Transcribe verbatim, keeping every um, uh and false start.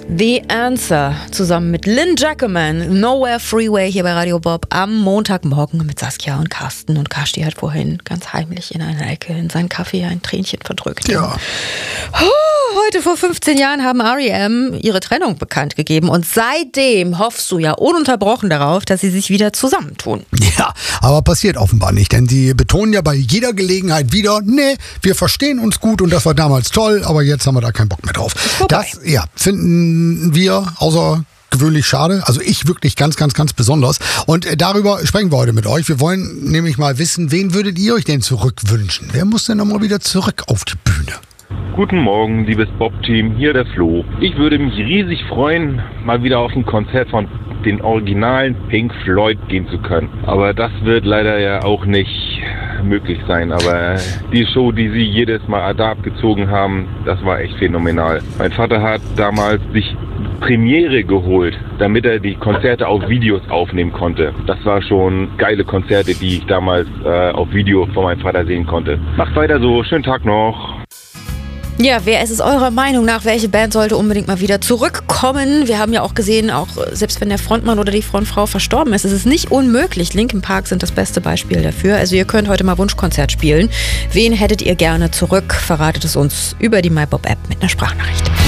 The Answer zusammen mit Lynn Jackeman, Nowhere Freeway hier bei Radio Bob am Montagmorgen mit Saskia und Carsten. Und Carsti hat vorhin ganz heimlich in einer Ecke in seinen Kaffee ein Tränchen verdrückt. Ja. Heute vor fünfzehn Jahren haben R E M ihre Trennung bekannt gegeben und seitdem hoffst du ja ununterbrochen darauf, dass sie sich wieder zusammentun. Ja, aber passiert offenbar nicht, denn sie betonen ja bei jeder Gelegenheit wieder, nee, wir verstehen uns gut und das war damals toll, aber jetzt haben wir da keinen Bock mehr drauf. Das, ja, finden wir außergewöhnlich schade, also ich wirklich ganz, ganz, ganz besonders. Und darüber sprechen wir heute mit euch. Wir wollen nämlich mal wissen, wen würdet ihr euch denn zurückwünschen? Wer muss denn nochmal wieder zurück auf die Bühne? Guten Morgen, liebes Bob-Team, hier der Flo. Ich würde mich riesig freuen, mal wieder auf ein Konzert von den originalen Pink Floyd gehen zu können. Aber das wird leider ja auch nicht möglich sein. Aber die Show, die sie jedes Mal da abgezogen haben, das war echt phänomenal. Mein Vater hat damals sich Premiere geholt, damit er die Konzerte auf Videos aufnehmen konnte. Das war schon geile Konzerte, die ich damals äh, auf Video von meinem Vater sehen konnte. Macht weiter so, schönen Tag noch. Ja, wer ist es eurer Meinung nach? Welche Band sollte unbedingt mal wieder zurückkommen? Wir haben ja auch gesehen, auch selbst wenn der Frontmann oder die Frontfrau verstorben ist, ist es nicht unmöglich. Linkin Park sind das beste Beispiel dafür. Also ihr könnt heute mal Wunschkonzert spielen. Wen hättet ihr gerne zurück? Verratet es uns über die MyBob-App mit einer Sprachnachricht.